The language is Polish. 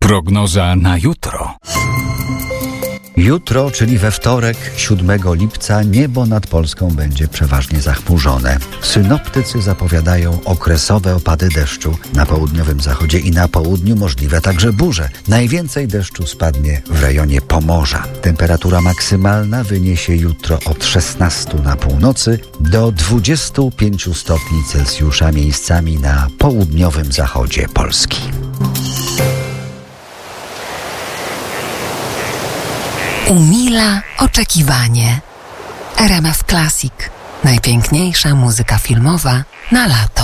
Prognoza na jutro. Jutro, czyli we wtorek, 7 lipca, niebo nad Polską będzie przeważnie zachmurzone. Synoptycy zapowiadają okresowe opady deszczu na południowym zachodzie i na południu możliwe także burze. Najwięcej deszczu spadnie w rejonie Pomorza. Temperatura maksymalna wyniesie jutro od 16 na północy do 25 stopni Celsjusza miejscami na południowym zachodzie Polski. Umila oczekiwanie. RMF Classic. Najpiękniejsza muzyka filmowa na lato.